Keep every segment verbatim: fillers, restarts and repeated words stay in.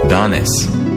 Danes.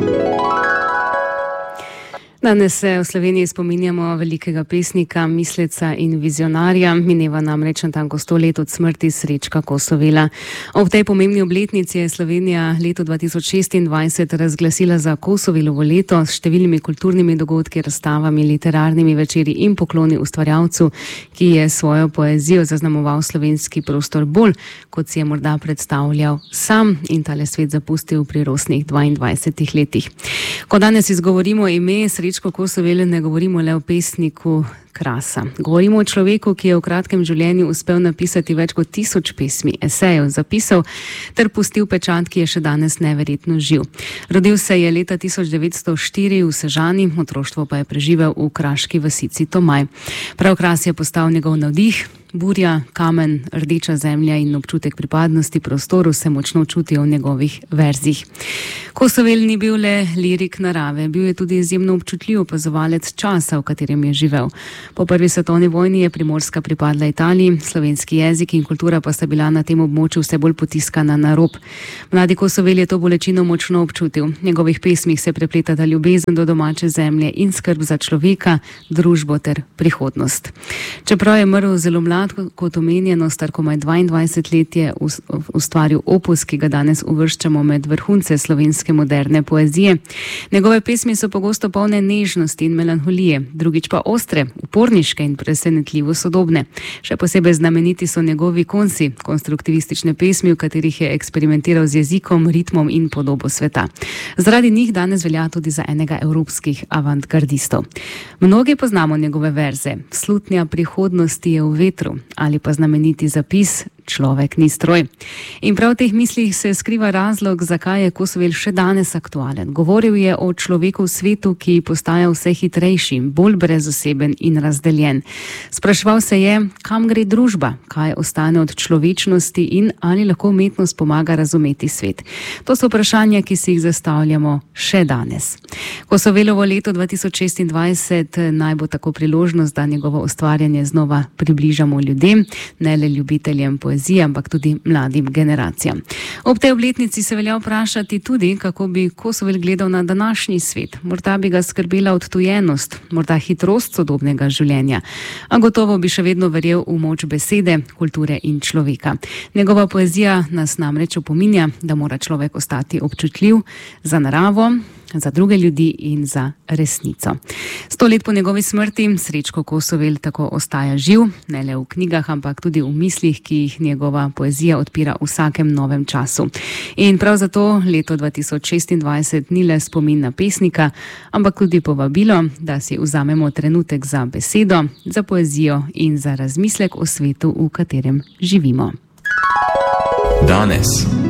Danes se v Sloveniji spominjamo velikega pesnika, misleca in vizionarja. Mineva namreč natanko sto let od smrti Srečka Kosovela. Ob tej pomembni obletnici je Slovenija leto dva tisoč šestindvajset razglasila za Kosovelovo leto s številnimi kulturnimi dogodki, razstavami, literarnimi večeri in pokloni ustvarjalcu, ki je svojo poezijo zaznamoval slovenski prostor bolj, kot si je morda predstavljal sam in tale svet zapustil pri rosnih dvaindvajsetih letih. Ko danes izgovorimo ime Srečko Kosovel, ne govorimo le o pesniku Krasa. Govorimo o človeku, ki je v kratkem življenju uspel napisati več kot tisoč pesmi, esejev, zapisov ter pustil pečat, ki je še danes neverjetno živ. Rodil se je leta tisoč devetsto štiri v Sežani, otroštvo pa je preživel v kraški vasici Tomaj. Prav Kras je postal njegov navdih. Burja, kamen, rdeča zemlja in občutek pripadnosti prostoru se močno čutijo v njegovih verzih. Kosovel ni bil le lirik narave, bil je tudi izjemno občutljiv opazovalec časa, v katerem je živel. Po prvi svetovni vojni je Primorska pripadla Italiji, slovenski jezik in kultura pa sta bila na tem območju vse bolj potiskana na rob. Mladi Kosovel je to bolečino močno občutil. V njegovih pesmih se prepletata ljubezen do domače zemlje in skrb za človeka, družbo ter prihodnost. Čeprav je mrl zelo mlad, kot omenjeno, star komaj dvaindvajset let, je ustvaril opus, ki ga danes uvrščamo med vrhunce slovenske moderne poezije. Njegove pesmi so pogosto polne nežnosti in melanholije, drugič pa ostre, uporniške in presenetljivo sodobne. Še posebej znameniti so njegovi konci, konstruktivistične pesmi, v katerih je eksperimentiral z jezikom, ritmom in podobo sveta. Zaradi njih danes velja tudi za enega evropskih avantgardistov. Mnogi poznamo njegove verze. Slutnja prihodnosti je v vetru ali pa znameniti zapis Človek ni stroj. In prav v teh mislih se skriva razlog, zakaj je Kosovel še danes aktualen. Govoril je o človeku v svetu, ki postaja vse hitrejši, bolj brezoseben in razdeljen. Spraševal se je, kam gre družba, kaj ostane od človečnosti in ali lahko umetnost pomaga razumeti svet. To so vprašanja, ki si jih zastavljamo še danes. Kosovelovo leto dva tisoč šestindvajset naj bo tako priložnost, da njegovo ustvarjanje znova približamo ljudem, ne le ljubiteljem poezije, ampak tudi mladim generacijam. Ob tej obletnici se velja vprašati tudi, kako bi Kosovel gledal na današnji svet. Morda bi ga skrbela odtujenost, morda hitrost sodobnega življenja, a gotovo bi še vedno verjel v moč besede, kulture in človeka. Njegova poezija nas namreč opominja, da mora človek ostati občutljiv za naravo, za druge ljudi in za resnico. Sto let po njegovi smrti Srečko Kosovel tako ostaja živ, ne le v knjigah, ampak tudi v mislih, ki jih njegova poezija odpira v vsakem novem času. In prav zato leto dva tisoč šestindvajset ni le spomin na pesnika, ampak tudi povabilo, da si vzamemo trenutek za besedo, za poezijo in za razmislek o svetu, v katerem živimo. Danes.